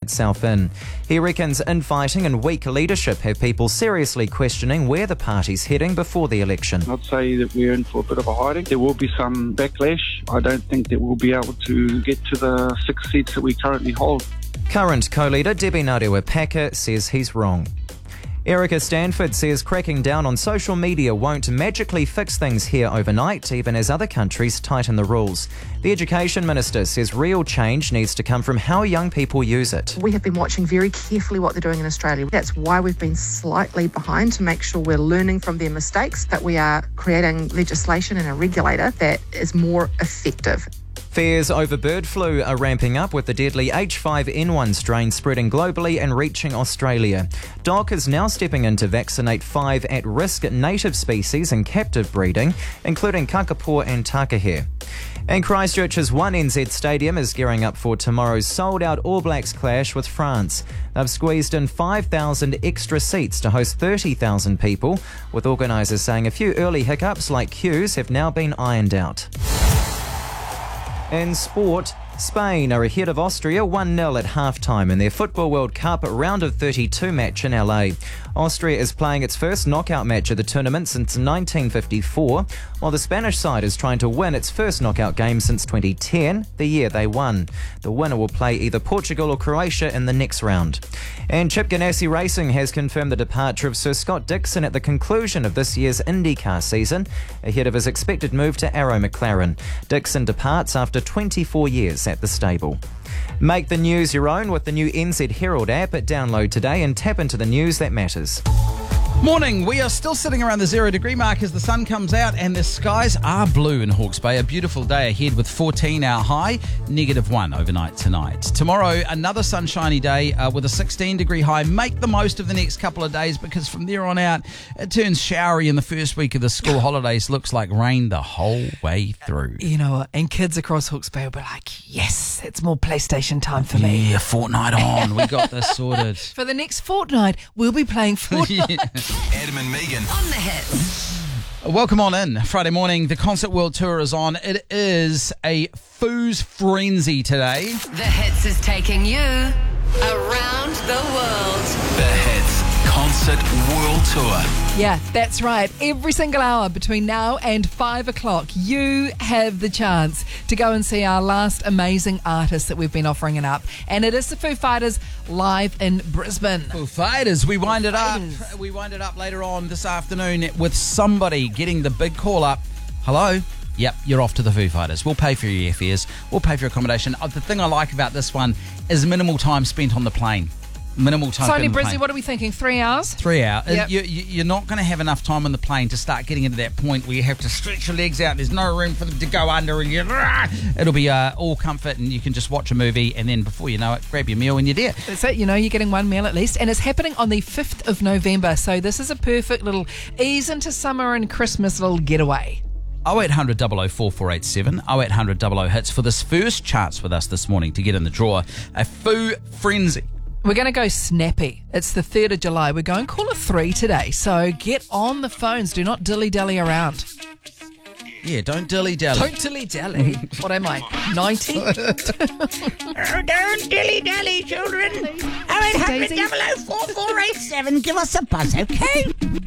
itself in. He reckons infighting and weak leadership have people seriously questioning where the party's heading before the election. I'd say that we're in for a bit of a hiding. There will be some backlash. I don't think that we'll be able to get to the 6 seats that we currently hold. Current co-leader Debbie Ngarewa-Packer says he's wrong. Erica Stanford says cracking down on social media won't magically fix things here overnight, even as other countries tighten the rules. The Education Minister says real change needs to come from how young people use it. We have been watching very carefully what they're doing in Australia. That's why we've been slightly behind, to make sure we're learning from their mistakes, that we are creating legislation and a regulator that is more effective. Fears over bird flu are ramping up, with the deadly H5N1 strain spreading globally and reaching Australia. DOC is now stepping in to vaccinate 5 at-risk native species in captive breeding, including kakapo and takahe. And Christchurch's 1NZ Stadium is gearing up for tomorrow's sold-out All Blacks clash with France. They've squeezed in 5,000 extra seats to host 30,000 people, with organisers saying a few early hiccups like queues have now been ironed out. In sport, Spain are ahead of Austria 1-0 at half-time in their Football World Cup round of 32 match in LA. Austria is playing its first knockout match of the tournament since 1954, while the Spanish side is trying to win its first knockout game since 2010, the year they won. The winner will play either Portugal or Croatia in the next round. And Chip Ganassi Racing has confirmed the departure of Sir Scott Dixon at the conclusion of this year's IndyCar season, ahead of his expected move to Arrow McLaren. Dixon departs after 24 years at the stable. Make the news your own with the new NZ Herald app. Download today and tap into the news that matters. Morning, we are still sitting around the 0 degree mark as the sun comes out and the skies are blue in Hawke's Bay. A beautiful day ahead with 14 our high, -1 overnight tonight. Tomorrow, another sunshiny day with a 16 degree high. Make the most of the next couple of days, because from there on out, it turns showery in the first week of the school holidays. Looks like rain the whole way through. You know what? And kids across Hawke's Bay will be like, yes, it's more PlayStation time for me. Yeah, Fortnite on. We got this sorted. For the next fortnight, we'll be playing Fortnite. Adam and Megan on the hits. Welcome on in. Friday morning, the Concert World Tour is on. It is a foos frenzy today. The Hits is taking you around the world. The Hits Concert World Tour. Yeah, that's right. Every single hour between now and 5 o'clock, you have the chance to go and see our last amazing artist that we've been offering it up. And it is the Foo Fighters live in Brisbane. Foo Fighters, we wind it up. We wind it up later on this afternoon with somebody getting the big call up. Hello? Yep, you're off to the Foo Fighters. We'll pay for your airfares. We'll pay for your accommodation. The thing I like about this one is minimal time spent on the plane. Minimal time. So only Brizzy, what are we thinking? 3 hours? 3 hours. Yep. You're not going to have enough time on the plane to start getting into that point where you have to stretch your legs out. There's no room for them to go under, and it'll be all comfort, and you can just watch a movie, and then before you know it, grab your meal and you're there. That's it. You know, you're getting one meal at least, and it's happening on the 5th of November. So this is a perfect little ease into summer and Christmas little getaway. 0800 004487, 0800 00 hits for this first chance with us this morning to get in the draw. A Foo Frenzy. We're going to go snappy. It's the 3rd of July. We're going caller 3 today. So get on the phones. Do not dilly-dally around. Yeah, don't dilly-dally. Don't dilly-dally. What am I, 90? Oh, don't dilly-dally, children. 0800 004487. Give us a buzz, okay?